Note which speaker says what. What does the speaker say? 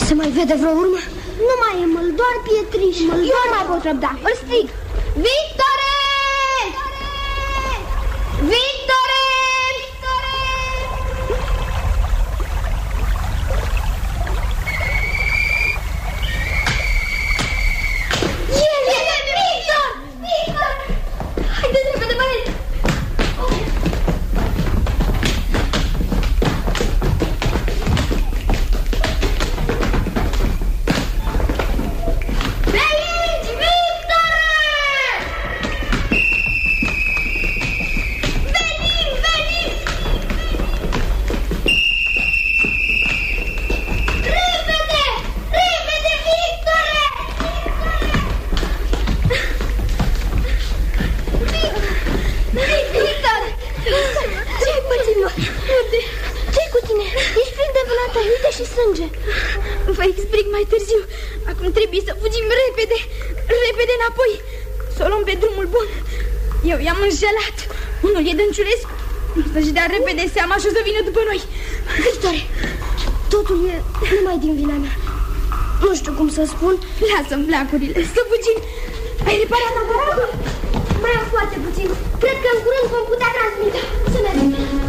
Speaker 1: Se mai vede vreo urmă?
Speaker 2: Nu mai e măl, doar pietriș.
Speaker 1: Eu nu mai pot răbda. Îl strig. Victore! Victore!
Speaker 2: Vă explic mai târziu. Acum trebuie să fugim repede. Repede înapoi. Să o luăm pe drumul bun. Eu i-am înșelat. Unul e Dănciulescu. Să-și dea repede seama și o să vină după noi.
Speaker 1: Victore, totul e numai din vina mea. Nu știu cum să spun.
Speaker 2: Lasă-mi flacurile, să fugim. Ai reparat aparatul?
Speaker 1: Mai am foarte puțin. Cred că în curând vom putea transmite. Să mergem.